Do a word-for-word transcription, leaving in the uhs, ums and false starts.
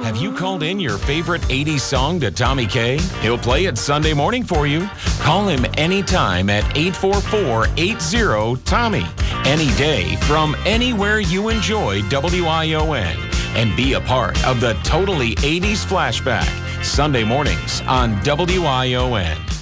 Have you called in your favorite eighties song to Tommy K? He'll play it Sunday morning for you. Call him anytime at eight four four, eight zero, Tommy. Any day from anywhere you enjoy W I O N. And be a part of the Totally eighties Flashback. Sunday mornings on W I O N.